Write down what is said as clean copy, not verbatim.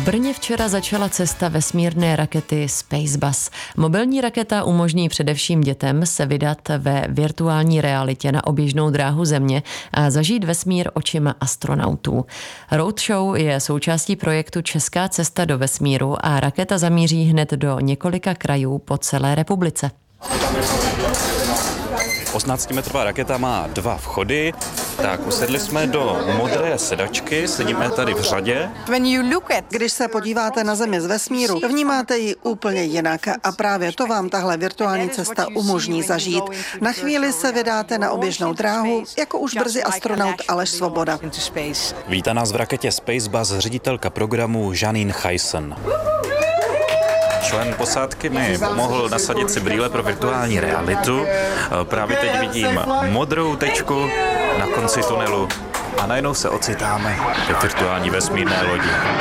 Brně včera začala cesta vesmírné rakety Spacebus. Mobilní raketa umožní především dětem se vydat ve virtuální realitě na oběžnou dráhu Země a zažít vesmír očima astronautů. Roadshow je součástí projektu Česká cesta do vesmíru a raketa zamíří hned do několika krajů po celé republice. 18metrová raketa má 2 vchody, tak usedli jsme do modré sedačky, sedíme tady v řadě. Když se podíváte na Zemi z vesmíru, vnímáte ji úplně jinak a právě to vám tahle virtuální cesta umožní zažít. Na chvíli se vydáte na oběžnou dráhu, jako už brzy astronaut Aleš Svoboda. Vítá nás v raketě Spacebus ředitelka programu Janine Chysen. Člen posádky mi pomohl nasadit si brýle pro virtuální realitu. Právě teď vidím modrou tečku na konci tunelu a najednou se ocitáme ve virtuální vesmírné lodi.